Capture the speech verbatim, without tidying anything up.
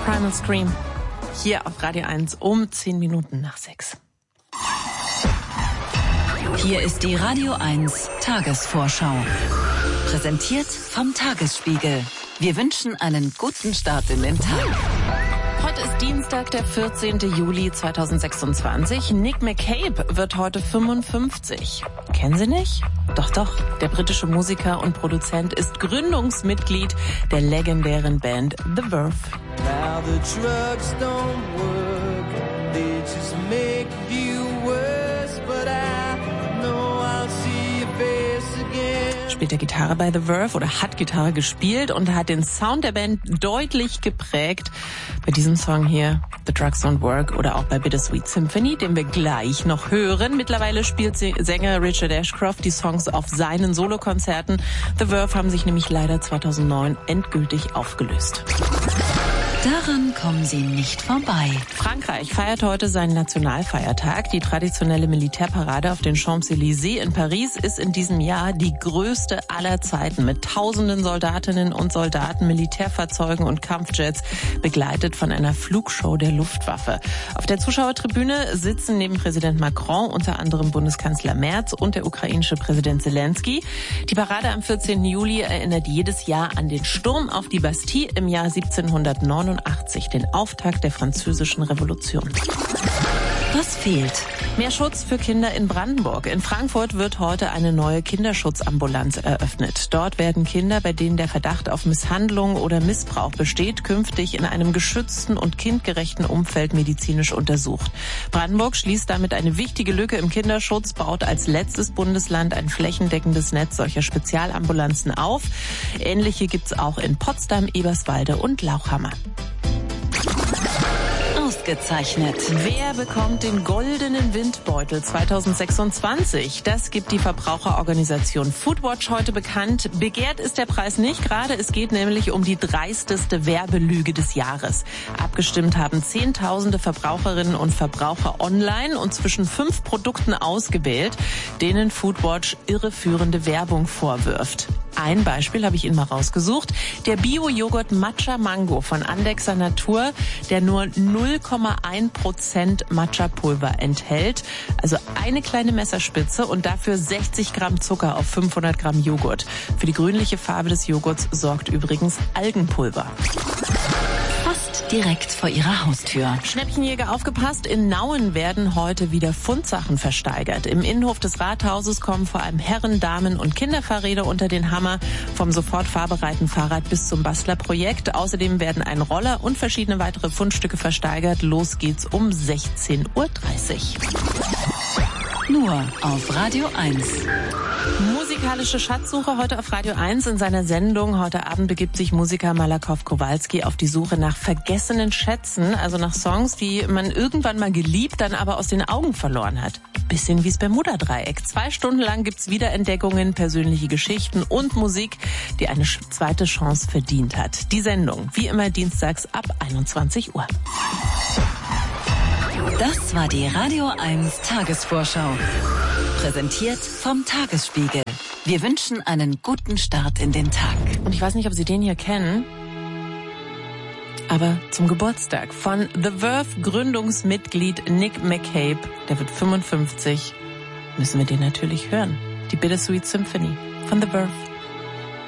Primal Scream. Hier auf Radio eins um zehn Minuten nach sechs. Hier ist die Radio eins Tagesvorschau. Präsentiert vom Tagesspiegel. Wir wünschen einen guten Start in den Tag. Heute ist Dienstag, der vierzehnten Juli zweitausendsechsundzwanzig. Nick McCabe wird heute fünfundfünfzig. Kennen Sie nicht? Doch, doch. Der britische Musiker und Produzent ist Gründungsmitglied der legendären Band The Verve. Now the drugs don't work, they just make you worse, but I know I'll see your face again. Spielt er Gitarre bei The Verve oder hat Gitarre gespielt und hat den Sound der Band deutlich geprägt. Bei diesem Song hier, The Drugs Don't Work, oder auch bei Bittersweet Symphony, den wir gleich noch hören. Mittlerweile spielt Sänger Richard Ashcroft die Songs auf seinen Solokonzerten. The Verve haben sich nämlich leider zweitausendneun endgültig aufgelöst. Daran kommen Sie nicht vorbei. Frankreich feiert heute seinen Nationalfeiertag. Die traditionelle Militärparade auf den Champs-Élysées in Paris ist in diesem Jahr die größte aller Zeiten mit tausenden Soldatinnen und Soldaten, Militärfahrzeugen und Kampfjets, begleitet von einer Flugshow der Luftwaffe. Auf der Zuschauertribüne sitzen neben Präsident Macron unter anderem Bundeskanzler Merz und der ukrainische Präsident Zelensky. Die Parade am vierzehnten Juli erinnert jedes Jahr an den Sturm auf die Bastille im Jahr siebzehnhundertneunundachtzig, den Auftakt der Französischen Revolution. Was fehlt? Mehr Schutz für Kinder in Brandenburg. In Frankfurt wird heute eine neue Kinderschutzambulanz eröffnet. Dort werden Kinder, bei denen der Verdacht auf Misshandlung oder Missbrauch besteht, künftig in einem geschützten und kindgerechten Umfeld medizinisch untersucht. Brandenburg schließt damit eine wichtige Lücke im Kinderschutz, baut als letztes Bundesland ein flächendeckendes Netz solcher Spezialambulanzen auf. Ähnliche gibt's auch in Potsdam, Eberswalde und Lauchhammer. Ausgezeichnet. Wer bekommt den goldenen Windbeutel zweitausendsechsundzwanzig? Das gibt die Verbraucherorganisation Foodwatch heute bekannt. Begehrt ist der Preis nicht gerade. Es geht nämlich um die dreisteste Werbelüge des Jahres. Abgestimmt haben Zehntausende Verbraucherinnen und Verbraucher online und zwischen fünf Produkten ausgewählt, denen Foodwatch irreführende Werbung vorwirft. Ein Beispiel habe ich Ihnen mal rausgesucht. Der Bio-Joghurt Matcha Mango von Andexer Natur, der nur null Komma eins Prozent Matcha-Pulver enthält. Also eine kleine Messerspitze und dafür sechzig Gramm Zucker auf fünfhundert Gramm Joghurt. Für die grünliche Farbe des Joghurts sorgt übrigens Algenpulver. Fast direkt vor Ihrer Haustür. Schnäppchenjäger aufgepasst, in Nauen werden heute wieder Fundsachen versteigert. Im Innenhof des Rathauses kommen vor allem Herren-, Damen- und Kinderfahrräder unter den Hammer, vom sofort fahrbereiten Fahrrad bis zum Bastlerprojekt. Außerdem werden ein Roller und verschiedene weitere Fundstücke versteigert. Los geht's um sechzehn Uhr dreißig. Nur auf Radio eins. Musikalische Schatzsuche heute auf Radio eins. In seiner Sendung heute Abend begibt sich Musiker Malakow Kowalski auf die Suche nach vergessenen Schätzen, also nach Songs, die man irgendwann mal geliebt, dann aber aus den Augen verloren hat. Bisschen wie das Bermuda-Dreieck. Zwei Stunden lang gibt's Wiederentdeckungen, persönliche Geschichten und Musik, die eine zweite Chance verdient hat. Die Sendung, wie immer dienstags ab einundzwanzig Uhr. Das war die Radio eins Tagesvorschau. Präsentiert vom Tagesspiegel. Wir wünschen einen guten Start in den Tag. Und ich weiß nicht, ob Sie den hier kennen, aber zum Geburtstag von The Verve Gründungsmitglied Nick McCabe, der wird fünfundfünfzig, müssen wir den natürlich hören. Die Bittersweet Symphony von The Verve.